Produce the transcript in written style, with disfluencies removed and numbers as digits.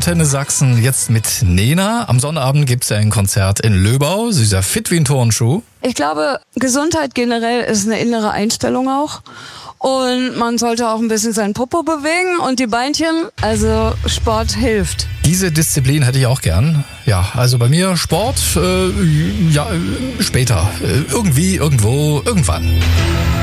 Antenne Sachsen jetzt mit Nena. Am Sonnabend gibt's ja ein Konzert in Löbau. Sie ist ja fit wie ein Turnschuh. Ich glaube, Gesundheit generell ist eine innere Einstellung auch. Und man sollte auch ein bisschen sein Popo bewegen und die Beinchen. Also Sport hilft. Diese Disziplin hätte ich auch gern. Ja, also bei mir Sport, später. Irgendwie, irgendwo, irgendwann.